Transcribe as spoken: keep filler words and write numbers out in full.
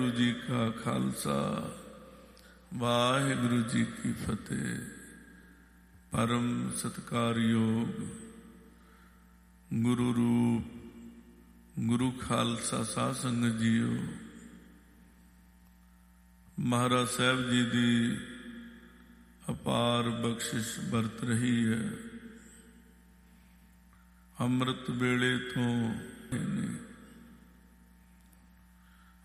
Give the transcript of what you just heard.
ਵਾਹਿਗੁਰੂ ਜੀ ਕਾ ਖਾਲਸਾ ਵਾਹਿਗੁਰੂ ਜੀ ਕੀ ਫਤਿਹ। ਪਰਮ ਸਤਿਕਾਰਯੋਗ ਗੁਰੂ ਰੂਪ ਗੁਰੂ ਖਾਲਸਾ ਸਾਧ ਸੰਗਤ ਜੀਓ, ਮਹਾਰਾਜ ਸਾਹਿਬ ਜੀ ਦੀ ਅਪਾਰ ਬਖਸ਼ਿਸ਼ ਵਰਤ ਰਹੀ ਹੈ। ਅੰਮ੍ਰਿਤ ਵੇਲੇ ਤੋਂ